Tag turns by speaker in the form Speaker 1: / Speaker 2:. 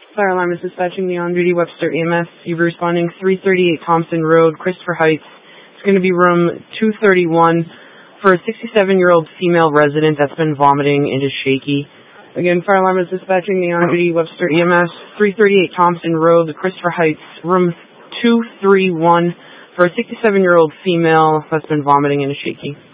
Speaker 1: Fire alarm is dispatching the on-duty Webster EMS. You'll be responding 338 Thompson Road, Christopher Heights. It's going to be room 231 for a 67-year-old female resident that's been vomiting and is shaky. Again, fire alarm is dispatching the on-duty Webster EMS, 338 Thompson Road, Christopher Heights, room 231 for a 67-year-old female that's been vomiting and is shaky.